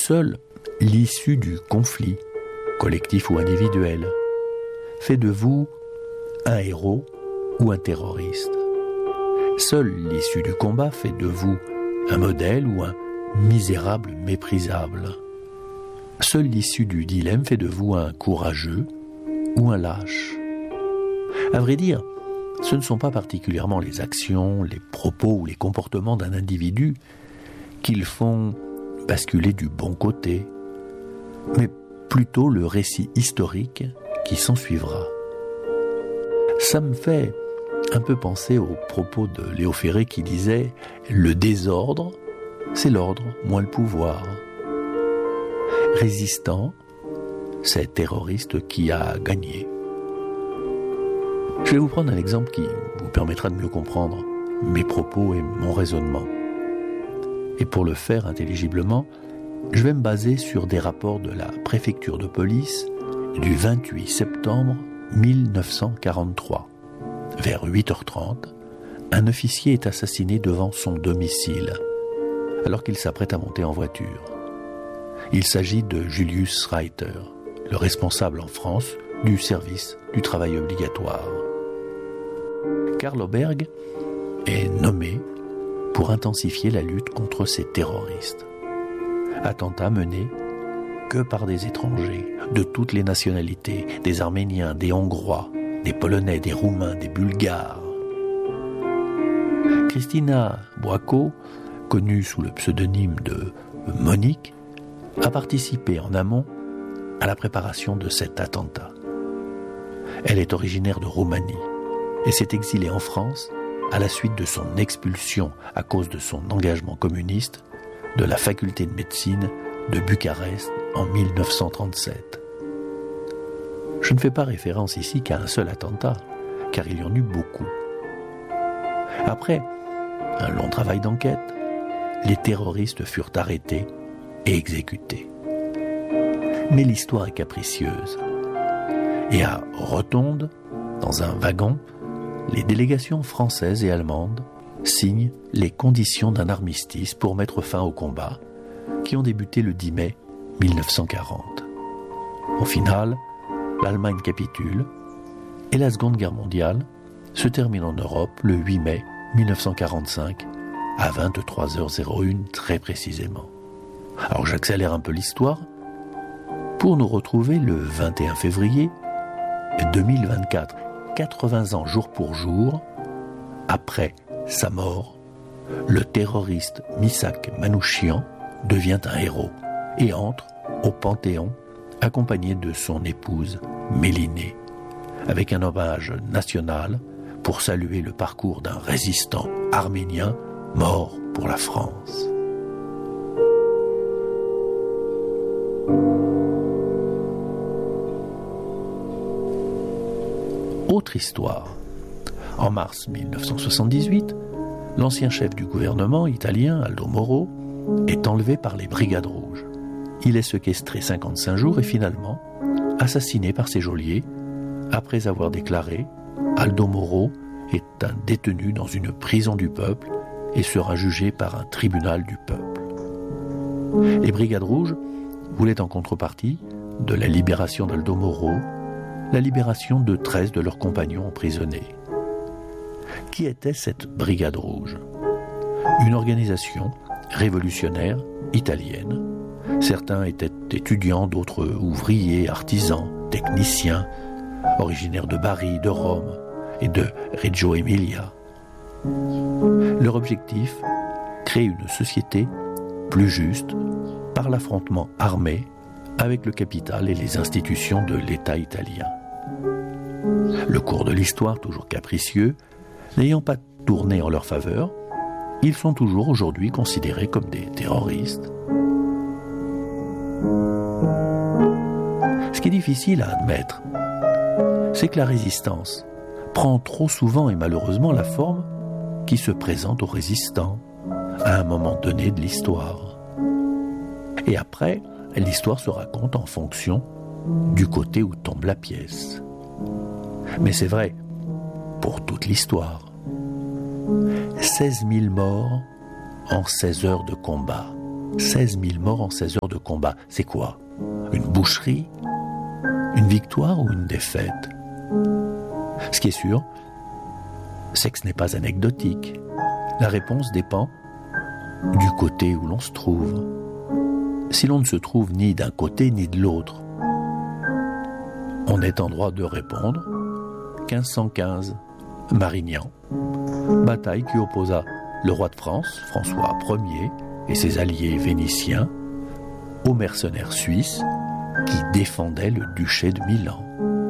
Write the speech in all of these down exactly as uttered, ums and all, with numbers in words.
Seule l'issue du conflit, collectif ou individuel, fait de vous un héros ou un terroriste. Seule l'issue du combat fait de vous un modèle ou un misérable méprisable. Seule l'issue du dilemme fait de vous un courageux ou un lâche. À vrai dire, ce ne sont pas particulièrement les actions, les propos ou les comportements d'un individu qui le font basculer du bon côté, mais plutôt le récit historique qui s'en suivra. Ça me fait un peu penser aux propos de Léo Ferré qui disait « Le désordre, c'est l'ordre, moins le pouvoir ». Résistant, c'est terroriste qui a gagné. Je vais vous prendre un exemple qui vous permettra de mieux comprendre mes propos et mon raisonnement. Et pour le faire intelligiblement, je vais me baser sur des rapports de la préfecture de police du vingt-huit septembre mille neuf cent quarante-trois. Vers huit heures trente, un officier est assassiné devant son domicile, alors qu'il s'apprête à monter en voiture. Il s'agit de Julius Reiter, le responsable en France du service du travail obligatoire. Karl Oberg est nommé pour intensifier la lutte contre ces terroristes. Attentats menés que par des étrangers de toutes les nationalités, des Arméniens, des Hongrois, des Polonais, des Roumains, des Bulgares. Christina Boako, connue sous le pseudonyme de Monique, a participé en amont à la préparation de cet attentat. Elle est originaire de Roumanie et s'est exilée en France à la suite de son expulsion à cause de son engagement communiste de la faculté de médecine de Bucarest en mille neuf cent trente-sept. Je ne fais pas référence ici qu'à un seul attentat, car il y en eut beaucoup. Après un long travail d'enquête, les terroristes furent arrêtés et exécutés. Mais l'histoire est capricieuse. Et à Rotonde, dans un wagon, les délégations françaises et allemandes signent les conditions d'un armistice pour mettre fin aux combats qui ont débuté le dix mai mille neuf cent quarante. Au final, l'Allemagne capitule et la Seconde Guerre mondiale se termine en Europe le huit mai mille neuf cent quarante-cinq à vingt-trois heures une très précisément. Alors j'accélère un peu l'histoire pour nous retrouver le vingt et un février deux mille vingt-quatre, quatre-vingts ans jour pour jour, après sa mort, le terroriste Missak Manouchian devient un héros et entre au Panthéon accompagné de son épouse Mélinée, avec un hommage national pour saluer le parcours d'un résistant arménien mort pour la France. Autre histoire. En mars mille neuf cent soixante-dix-huit, l'ancien chef du gouvernement italien, Aldo Moro, est enlevé par les Brigades Rouges. Il est séquestré cinquante-cinq jours et finalement assassiné par ses geôliers après avoir déclaré « Aldo Moro est un détenu dans une prison du peuple et sera jugé par un tribunal du peuple ». Les Brigades Rouges voulaient en contrepartie de la libération d'Aldo Moro la libération de treize de leurs compagnons emprisonnés. Qui était cette Brigade Rouge ? Une organisation révolutionnaire italienne. Certains étaient étudiants, d'autres ouvriers, artisans, techniciens, originaires de Bari, de Rome et de Reggio Emilia. Leur objectif, créer une société plus juste par l'affrontement armé avec le capital et les institutions de l'État italien. Le cours de l'histoire, toujours capricieux, n'ayant pas tourné en leur faveur, ils sont toujours aujourd'hui considérés comme des terroristes. Ce qui est difficile à admettre, c'est que la résistance prend trop souvent et malheureusement la forme qui se présente aux résistants à un moment donné de l'histoire. Et après, l'histoire se raconte en fonction du côté où tombe la pièce. Mais c'est vrai pour toute l'histoire. seize mille morts en seize heures de combat. seize mille morts en seize heures de combat. C'est quoi? Une boucherie? Une victoire ou une défaite? Ce qui est sûr, c'est que ce n'est pas anecdotique. La réponse dépend du côté où l'on se trouve. Si l'on ne se trouve ni d'un côté ni de l'autre, on est en droit de répondre quinze cent quinze, Marignan, bataille qui opposa le roi de France, François Ier, et ses alliés vénitiens aux mercenaires suisses qui défendaient le duché de Milan.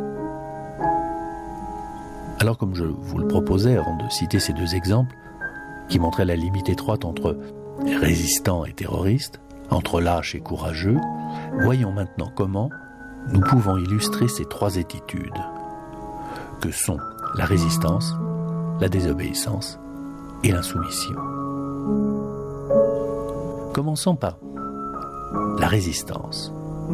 Alors, comme je vous le proposais avant de citer ces deux exemples, qui montraient la limite étroite entre résistants et terroristes, entre lâches et courageux, voyons maintenant comment nous pouvons illustrer ces trois attitudes, que sont la résistance, la désobéissance et l'insoumission. Commençons par la résistance.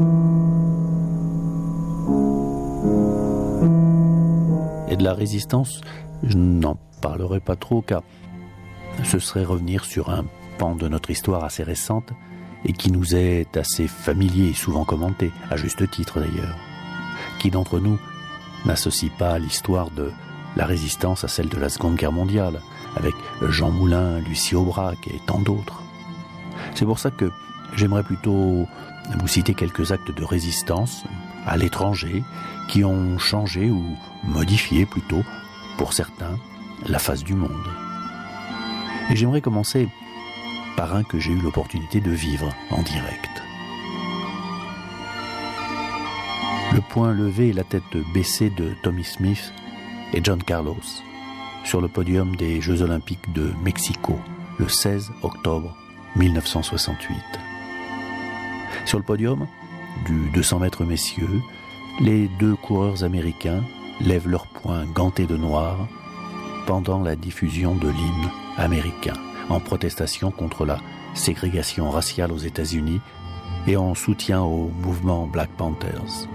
Et de la résistance, je n'en parlerai pas trop car ce serait revenir sur un pan de notre histoire assez récente et qui nous est assez familier et souvent commenté, à juste titre d'ailleurs. Qui d'entre nous n'associe pas l'histoire de la résistance à celle de la Seconde Guerre mondiale, avec Jean Moulin, Lucie Aubrac et tant d'autres. C'est pour ça que j'aimerais plutôt vous citer quelques actes de résistance à l'étranger qui ont changé ou modifié plutôt, pour certains, la face du monde. Et j'aimerais commencer par un que j'ai eu l'opportunité de vivre en direct. Le poing levé et la tête baissée de Tommie Smith et John Carlos sur le podium des Jeux Olympiques de Mexico le seize octobre mille neuf cent soixante-huit. Sur le podium du deux cents mètres messieurs, les deux coureurs américains lèvent leurs poings gantés de noir pendant la diffusion de l'hymne américain, en protestation contre la ségrégation raciale aux États-Unis et en soutien au mouvement Black Panthers.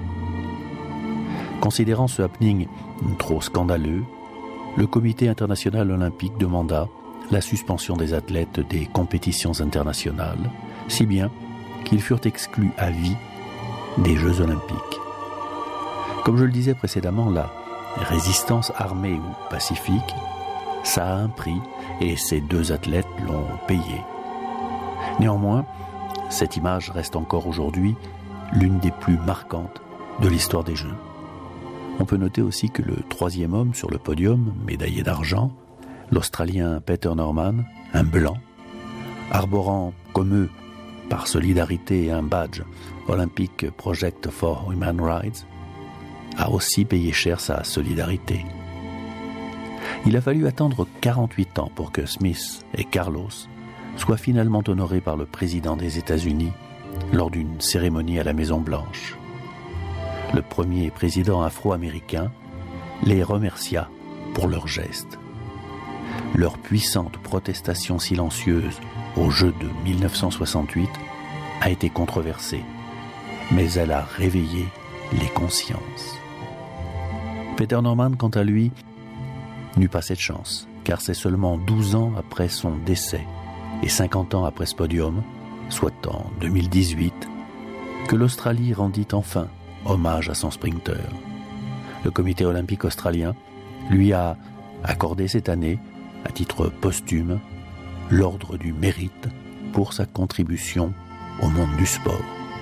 Considérant ce happening trop scandaleux, le Comité international olympique demanda la suspension des athlètes des compétitions internationales, si bien qu'ils furent exclus à vie des Jeux olympiques. Comme je le disais précédemment, la résistance armée ou pacifique, ça a un prix et ces deux athlètes l'ont payé. Néanmoins, cette image reste encore aujourd'hui l'une des plus marquantes de l'histoire des Jeux. On peut noter aussi que le troisième homme sur le podium, médaillé d'argent, l'Australien Peter Norman, un blanc, arborant comme eux, par solidarité, un badge Olympic Project for Human Rights, a aussi payé cher sa solidarité. Il a fallu attendre quarante-huit ans pour que Smith et Carlos soient finalement honorés par le président des États-Unis lors d'une cérémonie à la Maison-Blanche. Le premier président afro-américain les remercia pour leurs gestes. Leur puissante protestation silencieuse aux Jeux de mille neuf cent soixante-huit a été controversée, mais elle a réveillé les consciences. Peter Norman, quant à lui, n'eut pas cette chance, car c'est seulement douze ans après son décès et cinquante ans après ce podium, soit en deux mille dix-huit, que l'Australie rendit enfin hommage à son sprinter. Le comité olympique australien lui a accordé cette année, à titre posthume, l'ordre du mérite pour sa contribution au monde du sport.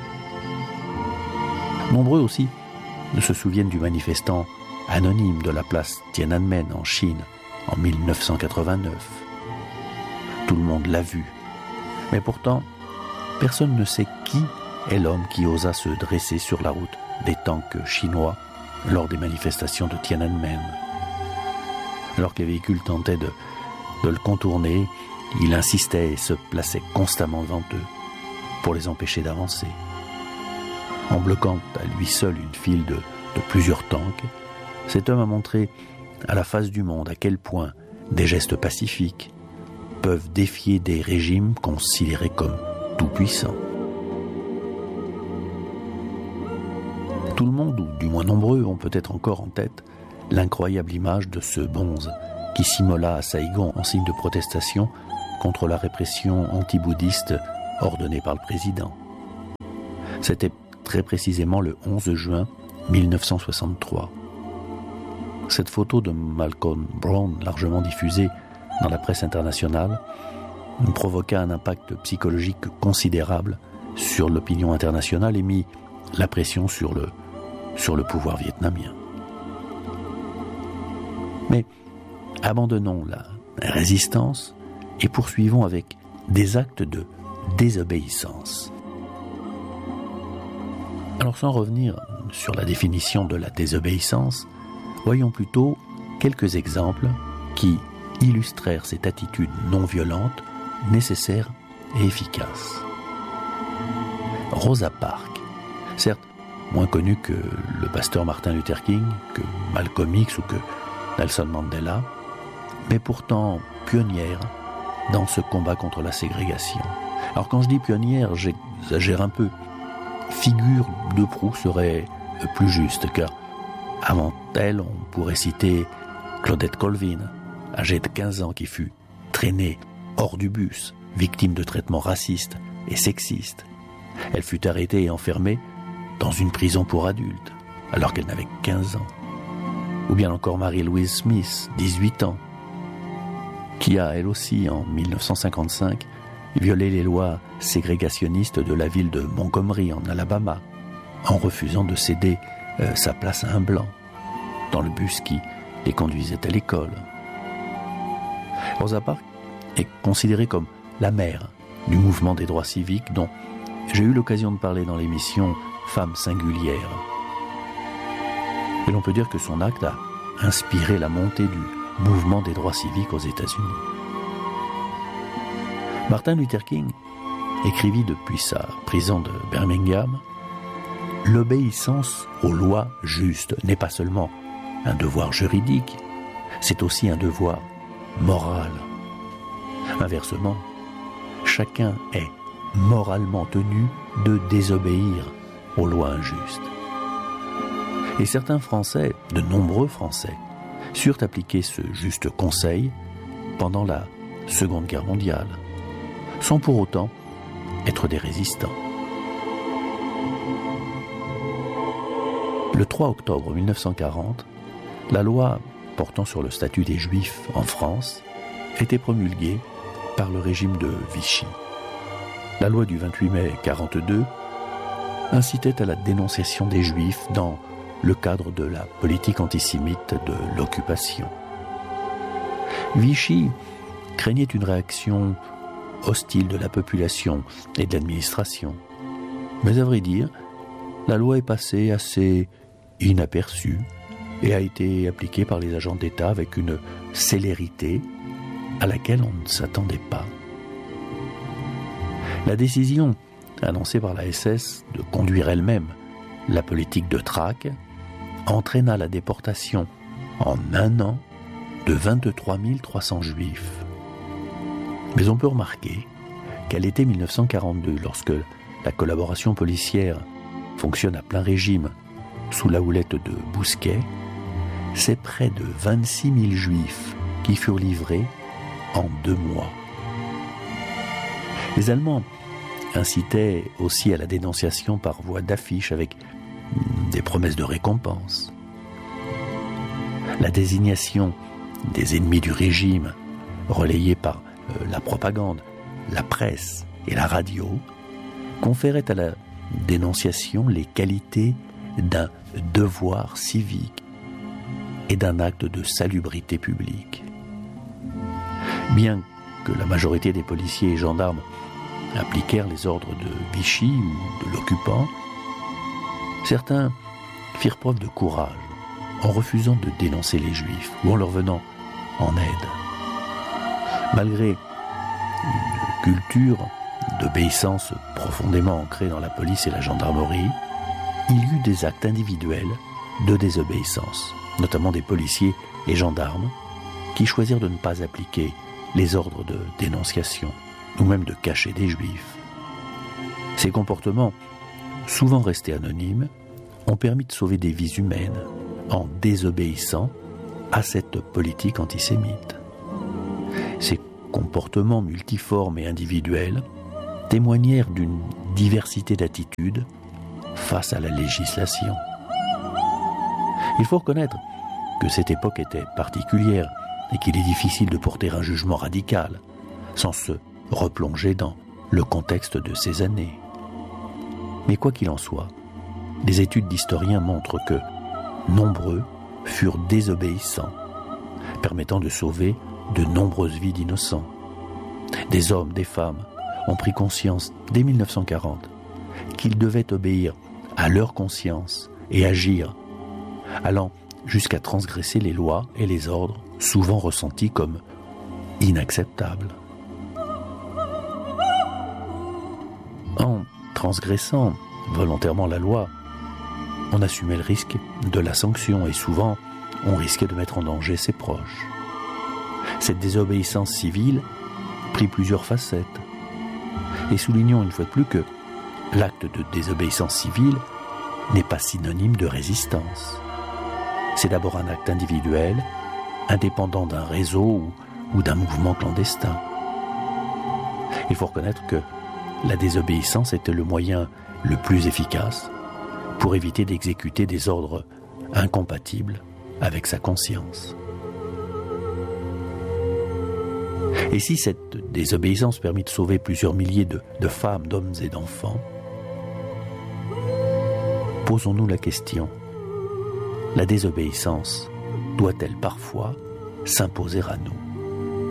Nombreux aussi se souviennent du manifestant anonyme de la place Tiananmen en Chine en mille neuf cent quatre-vingt-neuf. Tout le monde l'a vu, mais pourtant, personne ne sait qui est l'homme qui osa se dresser sur la route des tanks chinois lors des manifestations de Tiananmen. Alors que les véhicules tentaient de, de le contourner, il insistait et se plaçait constamment devant eux pour les empêcher d'avancer. En bloquant à lui seul une file de, de plusieurs tanks, cet homme a montré à la face du monde à quel point des gestes pacifiques peuvent défier des régimes considérés comme tout-puissants. Tout le monde, ou du moins nombreux, ont peut-être encore en tête l'incroyable image de ce bonze qui s'immola à Saïgon en signe de protestation contre la répression anti-bouddhiste ordonnée par le président. C'était très précisément le onze juin mille neuf cent soixante-trois. Cette photo de Malcolm Brown, largement diffusée dans la presse internationale, provoqua un impact psychologique considérable sur l'opinion internationale et mit la pression sur le, sur le pouvoir vietnamien. Mais abandonnons la résistance et poursuivons avec des actes de désobéissance. Alors, sans revenir sur la définition de la désobéissance, voyons plutôt quelques exemples qui illustrèrent cette attitude non violente, nécessaire et efficace. Rosa Parks, certes moins connue que le pasteur Martin Luther King, que Malcolm X ou que Nelson Mandela, mais pourtant pionnière dans ce combat contre la ségrégation. Alors quand je dis pionnière, j'exagère un peu. Figure de proue serait plus juste, car avant elle, on pourrait citer Claudette Colvin, âgée de quinze ans, qui fut traînée hors du bus, victime de traitements racistes et sexistes. Elle fut arrêtée et enfermée dans une prison pour adultes, alors qu'elle n'avait que quinze ans. Ou bien encore Mary-Louise Smith, dix-huit ans, qui a, elle aussi, en mille neuf cent cinquante-cinq, violé les lois ségrégationnistes de la ville de Montgomery, en Alabama, en refusant de céder euh, sa place à un blanc, dans le bus qui les conduisait à l'école. Rosa Parks est considérée comme la mère du mouvement des droits civiques dont j'ai eu l'occasion de parler dans l'émission Femmes singulières. Et l'on peut dire que son acte a inspiré la montée du mouvement des droits civiques aux États-Unis. Martin Luther King écrivit depuis sa prison de Birmingham « L'obéissance aux lois justes n'est pas seulement un devoir juridique, c'est aussi un devoir moral. Inversement, chacun est moralement tenu de désobéir aux lois injustes. » Et certains Français, de nombreux Français, surent appliquer ce juste conseil pendant la Seconde Guerre mondiale, sans pour autant être des résistants. Le trois octobre mille neuf cent quarante, la loi portant sur le statut des Juifs en France était promulguée par le régime de Vichy. La loi du vingt-huit mai mille neuf cent quarante-deux incitait à la dénonciation des Juifs dans le cadre de la politique antisémite de l'occupation. Vichy craignait une réaction hostile de la population et de l'administration. Mais à vrai dire, la loi est passée assez inaperçue et a été appliquée par les agents d'État avec une célérité à laquelle on ne s'attendait pas. La décision annoncée par la S S de conduire elle-même la politique de traque entraîna la déportation en un an de vingt-trois mille trois cents Juifs. Mais on peut remarquer qu'à l'été mille neuf cent quarante-deux, lorsque la collaboration policière fonctionne à plein régime sous la houlette de Bousquet, c'est près de vingt-six mille Juifs qui furent livrés en deux mois. Les Allemands incitaient aussi à la dénonciation par voie d'affiches avec des promesses de récompense. La désignation des ennemis du régime, relayée par euh, la propagande, la presse et la radio, conférait à la dénonciation les qualités d'un devoir civique et d'un acte de salubrité publique. Bien que la majorité des policiers et gendarmes appliquèrent les ordres de Vichy ou de l'occupant, certains firent preuve de courage en refusant de dénoncer les Juifs ou en leur venant en aide. Malgré une culture d'obéissance profondément ancrée dans la police et la gendarmerie, il y eut des actes individuels de désobéissance, notamment des policiers et gendarmes qui choisirent de ne pas appliquer les ordres de dénonciation ou même de cacher des Juifs. Ces comportements, souvent restés anonymes, ont permis de sauver des vies humaines en désobéissant à cette politique antisémite. Ces comportements multiformes et individuels témoignèrent d'une diversité d'attitudes face à la législation. Il faut reconnaître que cette époque était particulière et qu'il est difficile de porter un jugement radical sans se replonger dans le contexte de ces années. Mais quoi qu'il en soit, les études d'historiens montrent que nombreux furent désobéissants, permettant de sauver de nombreuses vies d'innocents. Des hommes, des femmes ont pris conscience dès mille neuf cent quarante qu'ils devaient obéir à leur conscience et agir, allant jusqu'à transgresser les lois et les ordres souvent ressentis comme inacceptables. En transgressant volontairement la loi, on assumait le risque de la sanction et souvent on risquait de mettre en danger ses proches. Cette désobéissance civile prit plusieurs facettes. Et soulignons une fois de plus que l'acte de désobéissance civile n'est pas synonyme de résistance. C'est d'abord un acte individuel, indépendant d'un réseau ou, ou d'un mouvement clandestin. Il faut reconnaître que la désobéissance était le moyen le plus efficace pour éviter d'exécuter des ordres incompatibles avec sa conscience. Et si cette désobéissance permit de sauver plusieurs milliers de, de femmes, d'hommes et d'enfants, posons-nous la question, la désobéissance doit-elle parfois s'imposer à nous ?